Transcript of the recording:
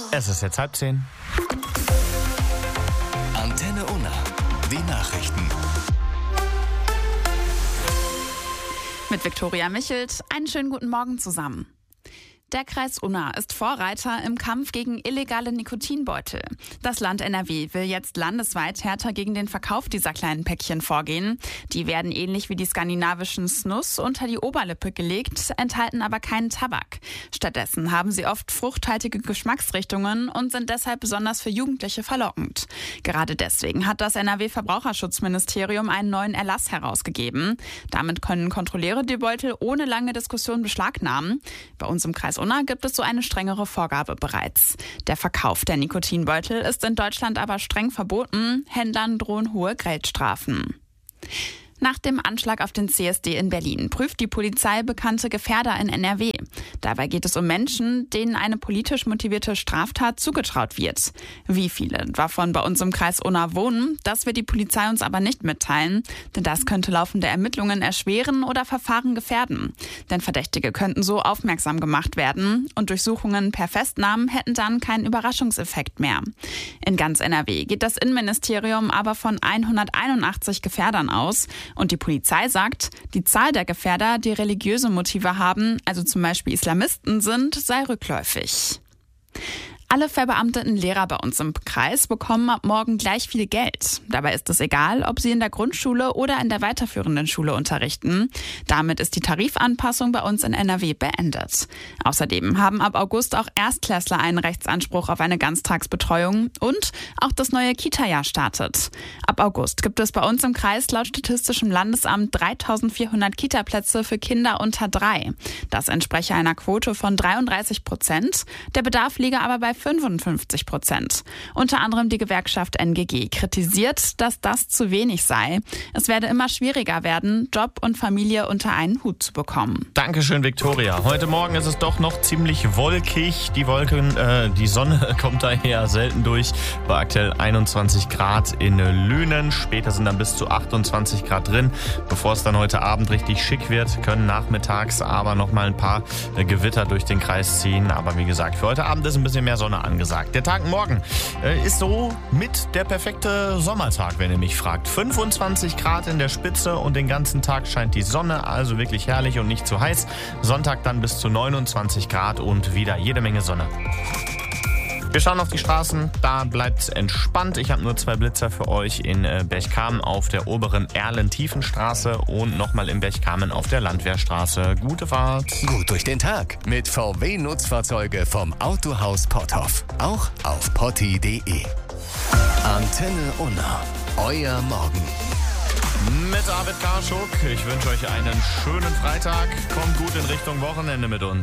Es ist jetzt 9:30. Antenne Unna. Die Nachrichten. Mit Viktoria Michelt, einen schönen guten Morgen zusammen. Der Kreis Unna ist Vorreiter im Kampf gegen illegale Nikotinbeutel. Das Land NRW will jetzt landesweit härter gegen den Verkauf dieser kleinen Päckchen vorgehen. Die werden ähnlich wie die skandinavischen Snus unter die Oberlippe gelegt, enthalten aber keinen Tabak. Stattdessen haben sie oft fruchthaltige Geschmacksrichtungen und sind deshalb besonders für Jugendliche verlockend. Gerade deswegen hat das NRW-Verbraucherschutzministerium einen neuen Erlass herausgegeben. Damit können Kontrolleure die Beutel ohne lange Diskussion beschlagnahmen. Bei uns im Kreis Unna gibt es so eine strengere Vorgabe bereits. Der Verkauf der Nikotinbeutel ist in Deutschland aber streng verboten. Händlern drohen hohe Geldstrafen. Nach dem Anschlag auf den CSD in Berlin prüft die Polizei bekannte Gefährder in NRW. Dabei geht es um Menschen, denen eine politisch motivierte Straftat zugetraut wird. Wie viele davon bei uns im Kreis Unna wohnen, das wird die Polizei uns aber nicht mitteilen, denn das könnte laufende Ermittlungen erschweren oder Verfahren gefährden. Denn Verdächtige könnten so aufmerksam gemacht werden und Durchsuchungen per Festnahmen hätten dann keinen Überraschungseffekt mehr. In ganz NRW geht das Innenministerium aber von 181 Gefährdern aus. Und die Polizei sagt, die Zahl der Gefährder, die religiöse Motive haben, also zum Beispiel Islamisten sind, sei rückläufig. Alle verbeamteten Lehrer bei uns im Kreis bekommen ab morgen gleich viel Geld. Dabei ist es egal, ob sie in der Grundschule oder in der weiterführenden Schule unterrichten. Damit ist die Tarifanpassung bei uns in NRW beendet. Außerdem haben ab August auch Erstklässler einen Rechtsanspruch auf eine Ganztagsbetreuung und auch das neue Kita-Jahr startet. Ab August gibt es bei uns im Kreis laut Statistischem Landesamt 3.400 Kita-Plätze für Kinder unter 3. Das entspreche einer Quote von 33%. Der Bedarf liege aber bei 55%. Unter anderem die Gewerkschaft NGG kritisiert, dass das zu wenig sei. Es werde immer schwieriger werden, Job und Familie unter einen Hut zu bekommen. Dankeschön, Viktoria. Heute Morgen ist es doch noch ziemlich wolkig. Die Sonne kommt da eher selten durch. Bei aktuell 21 Grad in Lünen. Später sind dann bis zu 28 Grad drin. Bevor es dann heute Abend richtig schick wird, können nachmittags aber noch mal ein paar Gewitter durch den Kreis ziehen. Aber wie gesagt, für heute Abend ist ein bisschen mehr Sonne angesagt. Der Tag morgen ist so mit der perfekte Sommertag, wenn ihr mich fragt. 25 Grad in der Spitze und den ganzen Tag scheint die Sonne, also wirklich herrlich und nicht zu heiß. Sonntag dann bis zu 29 Grad und wieder jede Menge Sonne. Wir schauen auf die Straßen, da bleibt es entspannt. Ich habe nur 2 Blitzer für euch in Berchtesgaden auf der oberen Erlen-Tiefenstraße und nochmal in Berchtesgaden auf der Landwehrstraße. Gute Fahrt. Gut durch den Tag mit VW-Nutzfahrzeuge vom Autohaus Potthoff. Auch auf potti.de. Antenne Unna. Euer Morgen. Mit David Karschuk. Ich wünsche euch einen schönen Freitag. Kommt gut in Richtung Wochenende mit uns.